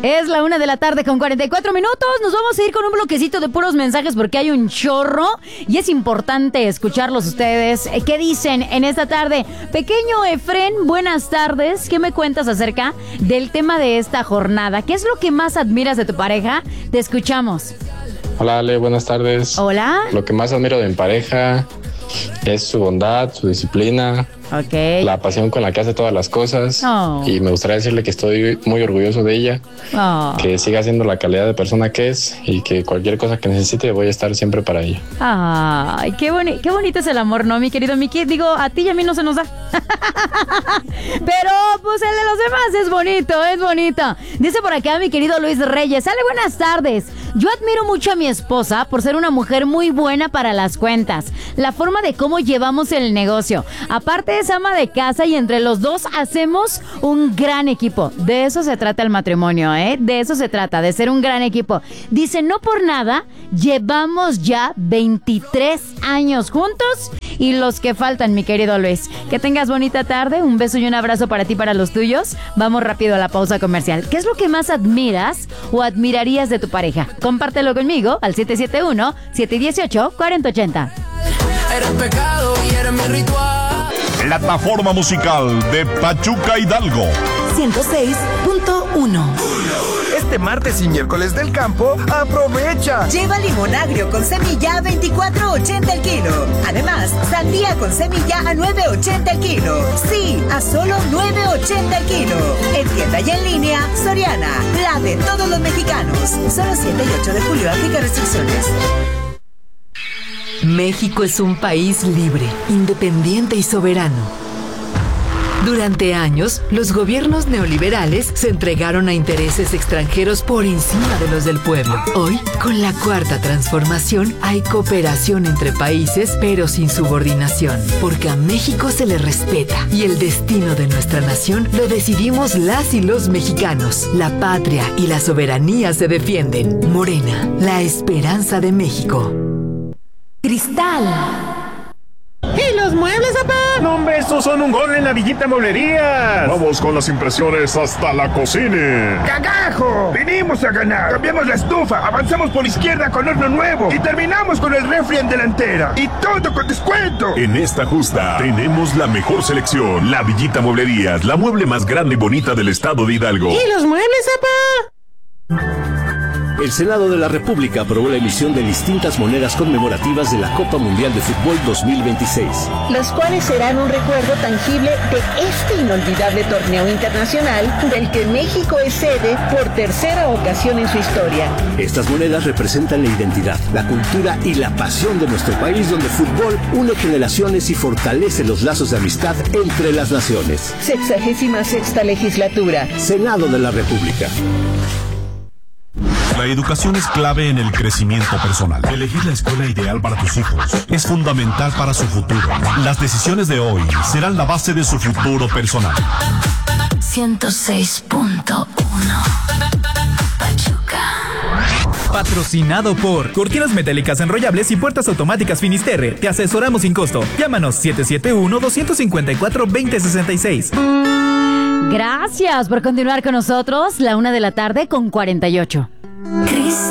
Es la 1:44 p.m. Nos vamos a ir con un bloquecito de puros mensajes porque hay un chorro y es importante escucharlos ustedes. ¿Qué dicen en esta tarde? Pequeño Efren, buenas tardes. ¿Qué me cuentas acerca del tema de esta jornada? ¿Qué es lo que más admiras de tu pareja? Te escuchamos. Hola Ale, buenas tardes. Hola. Lo que más admiro de mi pareja es su bondad, su disciplina, la pasión con la que hace todas las cosas. Y me gustaría decirle que estoy muy orgulloso de ella, que siga siendo la calidad de persona que es y que cualquier cosa que necesite voy a estar siempre para ella. Ay, qué bonito es el amor, ¿no, mi querido Miki? Digo, a ti y a mí no se nos da. Pero pues el de los demás es bonito. Dice por acá mi querido Luis Reyes. Ale, buenas tardes. Yo admiro mucho a mi esposa por ser una mujer muy buena para las cuentas, la forma de cómo llevamos el negocio. Aparte es ama de casa y entre los dos hacemos un gran equipo. De eso se trata el matrimonio, ¿eh? De eso se trata, de ser un gran equipo. Dice, no por nada, llevamos ya 23 años juntos y los que faltan, mi querido Luis. Que tengas bonita tarde, un beso y un abrazo para ti y para los tuyos. Vamos rápido a la pausa comercial. ¿Qué es lo que más admiras o admirarías de tu pareja? Compártelo conmigo al 771-718-4080. Eres pecado y eres mi ritual. Plataforma musical de Pachuca Hidalgo 106.1. Este martes y miércoles del campo, aprovecha. Lleva limón agrio con semilla a 24.80 el kilo. Además, sandía con semilla a 9.80 el kilo. Sí, a solo 9.80 el kilo. En tienda y en línea, Soriana, la de todos los mexicanos. Solo 7 y 8 de julio, aplica restricciones. México es un país libre, independiente y soberano. Durante años, los gobiernos neoliberales se entregaron a intereses extranjeros por encima de los del pueblo. Hoy, con la Cuarta Transformación, hay cooperación entre países, pero sin subordinación, porque a México se le respeta y el destino de nuestra nación lo decidimos las y los mexicanos. La patria y la soberanía se defienden. Morena, la esperanza de México. Cristal. ¿Y los muebles, papá? No, hombre, estos son un gol en la Villita Mueblerías. Vamos con las impresiones hasta la cocina. ¡Cagajo! Venimos a ganar. Cambiamos la estufa, avanzamos por izquierda con horno nuevo y terminamos con el refri en delantera. Y todo con descuento. En esta justa tenemos la mejor selección. La Villita Mueblerías, la mueble más grande y bonita del estado de Hidalgo. ¿Y los muebles, papá? El Senado de la República aprobó la emisión de distintas monedas conmemorativas de la Copa Mundial de Fútbol 2026. Las cuales serán un recuerdo tangible de este inolvidable torneo internacional del que México es sede por tercera ocasión en su historia. Estas monedas representan la identidad, la cultura y la pasión de nuestro país, donde el fútbol une generaciones y fortalece los lazos de amistad entre las naciones. 66ª legislatura. Senado de la República. La educación es clave en el crecimiento personal. Elegir la escuela ideal para tus hijos es fundamental para su futuro. Las decisiones de hoy serán la base de su futuro personal. 106.1 Pachuca. Patrocinado por Cortinas Metálicas Enrollables y Puertas Automáticas Finisterre. Te asesoramos sin costo. Llámanos 771-254-2066. Gracias por continuar con nosotros. La 1:48 p.m.